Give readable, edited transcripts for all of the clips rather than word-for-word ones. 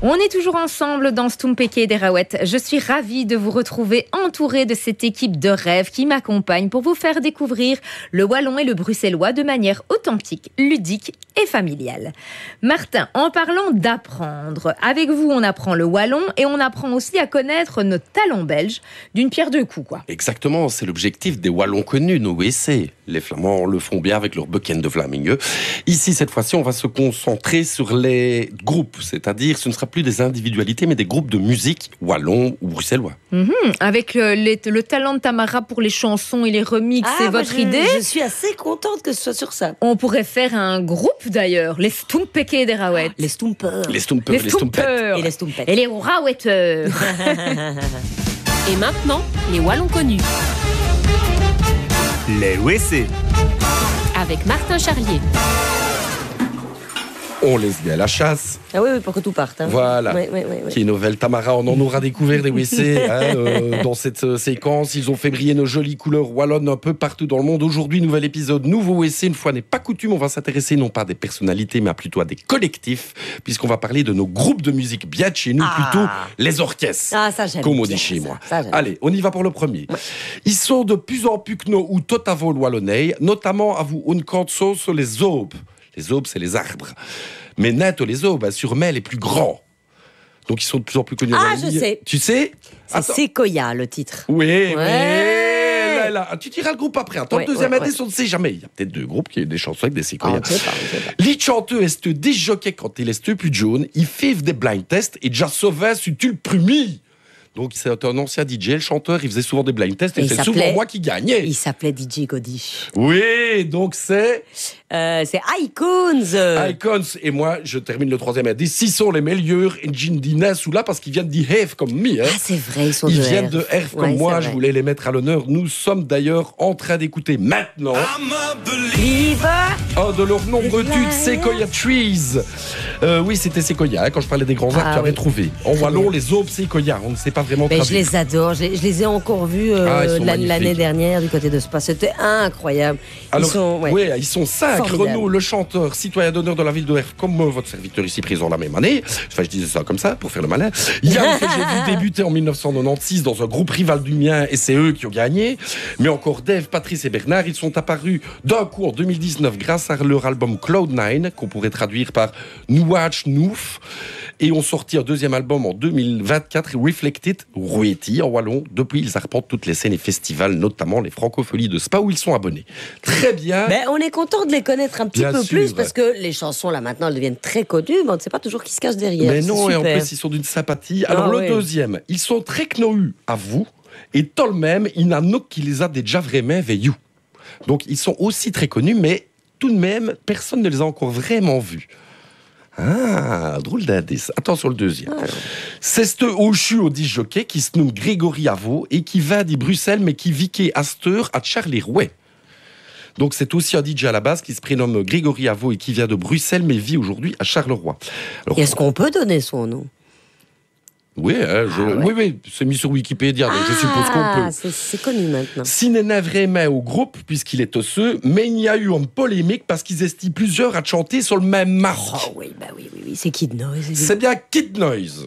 On est toujours ensemble dans Stoempeke des Rauwet. Je suis ravie de vous retrouver entourée de cette équipe de rêve qui m'accompagne pour vous faire découvrir le wallon et le bruxellois de manière authentique, ludique et familiale. Martin, en parlant d'apprendre, avec vous on apprend le wallon et on apprend aussi à connaître nos talents belges d'une pierre deux coups, quoi. Exactement, c'est l'objectif des wallons connus, nos WC. Les Flamands le font bien avec leur Bucken de Vlamingen. Ici, cette fois-ci, on va se concentrer sur les groupes, c'est-à-dire ce ne sera plus des individualités, mais des groupes de musique wallons ou bruxellois. Avec le talent de Tamara pour les chansons et les remixes, c'est votre idée. Je suis assez contente que ce soit sur ça. On pourrait faire un groupe d'ailleurs, les Stoempeke des Rauwet. Les Stoempers. Les Stoempers, les Stoempettes. Et les Stoempettes. Et les Rauwetteurs. Et maintenant, les wallons connus. Les WC. Avec Martin Charlier. On laisse bien la chasse. Ah oui, pour que tout parte. Hein. Voilà. Oui. Qui est nouvelle. Tamara, on en aura découvert des WC dans cette séquence. Ils ont fait briller nos jolies couleurs wallonnes un peu partout dans le monde. Aujourd'hui, nouvel épisode, nouveau WC. Une fois n'est pas coutume, on va s'intéresser non pas à des personnalités, mais plutôt à des collectifs, puisqu'on va parler de nos groupes de musique bien de chez nous, plutôt les orchestres. Ah, ça j'aime. Comme on dit chez moi. Ça, allez, on y va pour le premier. Ouais. Ils sont de plus en plus que nous ou tot à vol wallonnais, notamment à vous on compte sur les aubes. Les aubes, c'est les arbres. Mais net, les aubes, sur mai, les plus grands. Donc, ils sont de plus en plus connus. Ah, je sais. Tu sais? C'est Sequoia, le titre. Oui, ouais. Là. Tu diras le groupe après. Attends, le deuxième indice, on ne sait jamais. Il y a peut-être deux groupes qui ont des chansons avec des Sequoia. On ne sait pas. Les chanteurs, est des jockeys quand il est plus jaune, ils font des blind tests et déjà sauvage, si tu le premier. Donc, c'est un ancien DJ, le chanteur, il faisait souvent des blind tests et c'est souvent moi qui gagnais. Il s'appelait DJ Godish. Oui, donc c'est Icons. Icons. Et moi, je termine le troisième indice. Ils sont les meilleurs engines d'Inès ou là parce qu'ils viennent d'Herve comme moi. Hein. Ah, c'est vrai, ils sont ils de viennent de Herve comme moi. Je voulais les mettre à l'honneur. Nous sommes d'ailleurs en train d'écouter maintenant un de leurs nombreux tubes, Sequoia Trees. Oui, c'était Sequoia. Quand je parlais des grands arbres, tu avais trouvé. En wallon, les aubes Sequoia. On ne sait pas vraiment traduire. Je les adore. Je les ai encore vus l'année dernière du côté de Spa. C'était incroyable. Alors, ils sont 5. Renaud, le chanteur, citoyen d'honneur de la ville de Herve, comme votre serviteur ici présent la même année. Enfin, je disais ça comme ça, pour faire le malin. Yann, que j'ai vu débuter en 1996 dans un groupe rival du mien, et c'est eux qui ont gagné. Mais encore Dave, Patrice et Bernard, ils sont apparus d'un coup en 2019 grâce à leur album Cloud9, qu'on pourrait traduire par Nouach Nouf. Et ont sorti un deuxième album en 2024, Reflected, Roueti en wallon. Depuis, ils arpentent toutes les scènes et festivals, notamment les Francopholies de Spa, où ils sont abonnés. Très bien. On est content de les connaître un petit peu plus, parce que les chansons, là, maintenant, elles deviennent très connues, mais on ne sait pas toujours qui se cache derrière. Mais non, et en plus, ils sont d'une sympathie. Alors, le deuxième, ils sont très knoeux à vous, et tout le même, il y en a qui les a déjà vraiment veillus. Donc, ils sont aussi très connus, mais tout de même, personne ne les a encore vraiment vus. Ah, drôle d'indice. Attention, le deuxième. C'est ce Ochu au disjockey qui se nomme Grégory Avaux et qui va de Bruxelles, mais qui vit à Asteur à Charleroi. Donc, c'est aussi un DJ à la base qui se prénomme Grégory Avaux et qui vient de Bruxelles, mais vit aujourd'hui à Charleroi. Alors, est-ce qu'on peut donner son nom ? Oui, oui, c'est mis sur Wikipédia, donc je suppose qu'on peut. C'est connu maintenant. S'il n'est vraiment au groupe, puisqu'il est osseux, mais il y a eu une polémique parce qu'ils estiment plusieurs à chanter sur le même marque. Oh oui, c'est Kid Noise. C'est bien Kid Noise.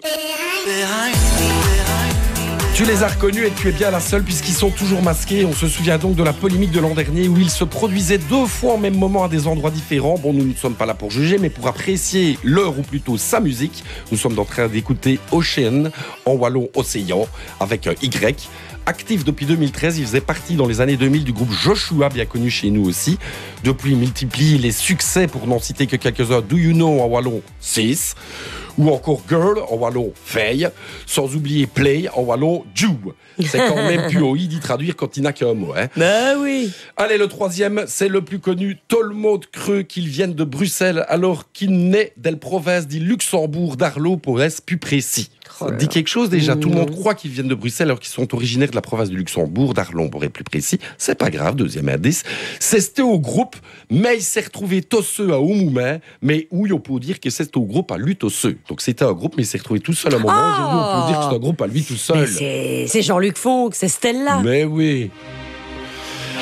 Tu les as reconnus et tu es bien la seule puisqu'ils sont toujours masqués. On se souvient donc de la polémique de l'an dernier où ils se produisaient 2 fois au même moment à des endroits différents. Bon, nous ne sommes pas là pour juger, mais pour apprécier leur ou plutôt sa musique. Nous sommes en train d'écouter Ocean, en wallon Océan, avec un Y. Actif depuis 2013, il faisait partie dans les années 2000 du groupe Joshua, bien connu chez nous aussi. Depuis, il multiplie les succès, pour n'en citer que quelques-uns. Do You Know en wallon 6, ou encore Girl en wallon Faye, sans oublier Play en wallon Jew. C'est quand même plus haut d'y traduire quand il n'a qu'un mot. Hein. Oui. Allez, le troisième, c'est le plus connu, Tolmod Creux, qu'ils viennent de Bruxelles, alors qu'il naît de la province du Luxembourg d'Arlo, pour être plus précis. Ça dit quelque chose déjà. Tout le monde croit qu'ils viennent de Bruxelles alors qu'ils sont originaires de la province du Luxembourg, d'Arlon pour être plus précis. C'est pas grave, deuxième indice. C'était au groupe, mais il s'est retrouvé tosseux à Oumoumain, mais oui, on peut dire que c'est au groupe à lui tosseux. Donc c'était un groupe, mais il s'est retrouvé tout seul à un moment. Aujourd'hui, on peut dire que c'est un groupe à lui tout seul. Mais c'est Jean-Luc Fonck, c'est Stella. Mais oui.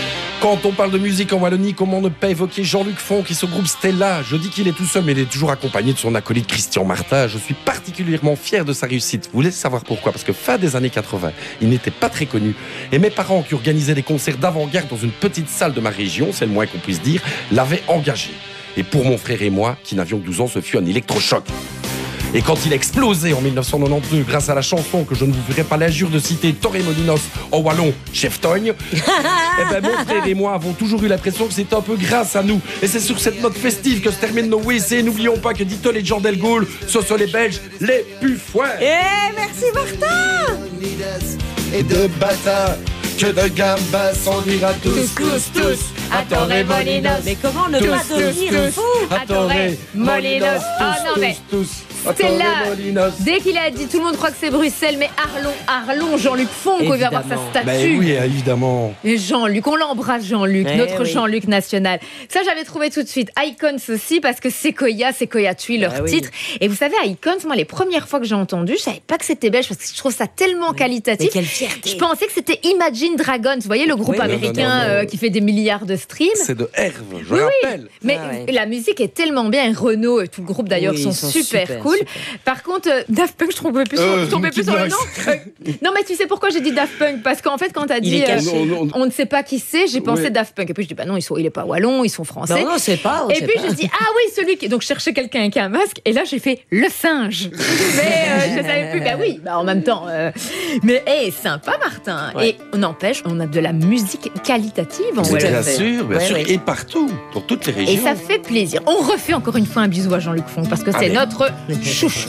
Quand on parle de musique en Wallonie, comment ne pas évoquer Jean-Luc Fonck et ce groupe Stella? Je dis qu'il est tout seul, mais il est toujours accompagné de son acolyte Christian Martin. Je suis particulièrement fier de sa réussite. Vous voulez savoir pourquoi? Parce que fin des années 80, il n'était pas très connu. Et mes parents, qui organisaient des concerts d'avant-garde dans une petite salle de ma région, c'est le moins qu'on puisse dire, l'avaient engagé. Et pour mon frère et moi, qui n'avions que 12 ans, ce fut un électrochoc. Et quand il a explosé en 1992 grâce à la chanson que je ne vous ferai pas l'injure de citer Torremolinos en wallon, Cheftogne, eh ben mon frère et moi avons toujours eu l'impression que c'était un peu grâce à nous. Et c'est sur cette note festive que se terminent nos WC. N'oublions pas que dit-on les gens d'Elgoul, ce sont les Belges, les plus foins. Merci Martin. Et de bâtards, que de gambas s'ennuiera tous. à Torremolinos. Mais comment ne pas devenir fou? À Torremolinos. Ah non mais c'est là. Dès qu'il a dit, tout le monde croit que c'est Bruxelles, mais Arlon, Jean-Luc Fonck, il va voir sa statue. Ben oui, évidemment. Et Jean-Luc, on l'embrasse Jean-Luc, notre Jean-Luc national. Ça, j'avais trouvé tout de suite. Icons aussi, parce que Sequoia Tui, leur titre. Et vous savez, Icons, moi, les premières fois que j'ai entendu, je savais pas que c'était belge, parce que je trouve ça tellement qualitatif. Mais quelle fierté. Je pensais que c'était Imagine Dragons, vous voyez, le groupe américain qui fait des milliards de streams. C'est de Herve, je rappelle. Mais la musique est tellement bien, et Renaud et tout le groupe d'ailleurs sont super cool. Par contre, Daft Punk, je trouvais plus sur le nom. Non, mais tu sais pourquoi j'ai dit Daft Punk? Parce qu'en fait, quand t'as dit on ne sait pas qui c'est, j'ai pensé Daft Punk. Et puis je dis, bah non, il est pas wallon, ils sont français. Non, c'est pas. Et puis je dis, ah oui, celui qui. Donc je cherchais quelqu'un qui a un masque, et là j'ai fait le singe. Mais je savais plus. Bah oui, en même temps. Mais sympa, Martin. Ouais. Et on n'empêche, on a de la musique qualitative en Wallonie. Bien sûr. Et partout, dans toutes les régions. Et ça fait plaisir. On refait encore une fois un bisou à Jean-Luc Fonck, parce que c'est notre chouchou.